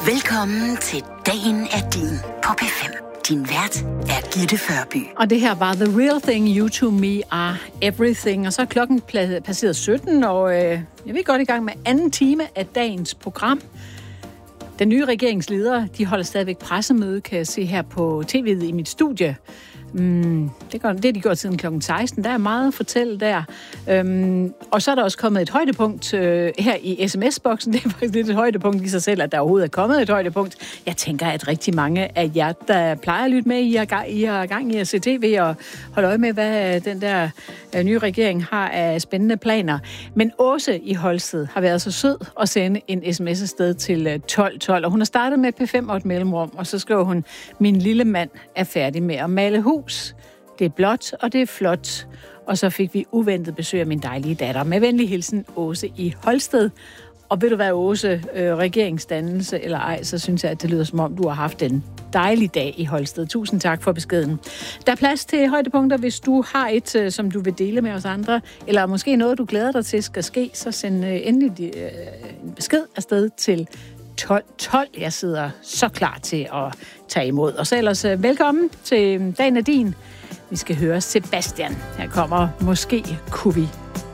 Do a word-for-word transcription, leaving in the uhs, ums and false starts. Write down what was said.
Velkommen til Dagen er din på P fem. Din vært er Gitte Førby. Og det her var The Real Thing, You to Me Are Everything. Og så er klokken passeret sytten, og øh, jeg vil godt i gang med anden time af dagens program. Den nye regeringsledere, de holder stadigvæk pressemøde, kan jeg se her på tv'et i mit studie. Mm, det, gør, det er de gjort siden klokken seksten. Der er meget at fortælle der. Øhm, og så er der også kommet et højdepunkt øh, her i sms-boksen. Det er faktisk lidt et højdepunkt i sig selv, at der overhovedet er kommet et højdepunkt. Jeg tænker, at rigtig mange af jer, der plejer at lytte med, I har gang i, har gang i at se tv og holde øje med, hvad den der øh, nye regering har af spændende planer. Men Åse i Holsted har været så sød at sende en sms afsted til tolv tolv. Og hun har startet med P fem og et mellemrum, og så skrev hun, min lille mand er færdig med at male hus. Det er blåt, og det er flot. Og så fik vi uventet besøg af min dejlige datter. Med venlig hilsen, Åse i Holsted. Og ved du hvad, Åse, øh, regeringsdannelse eller ej, så synes jeg, at det lyder som om, du har haft en dejlig dag i Holsted. Tusind tak for beskeden. Der er plads til højdepunkter, hvis du har et, øh, som du vil dele med os andre, eller måske noget, du glæder dig til skal ske, så send øh, endelig øh, en besked afsted til tolv tolv. Jeg sidder så klar til at tage imod. Og så ellers øh, velkommen til Dagen er din. Vi skal høre Sebastian. Her kommer Måske kunne vi.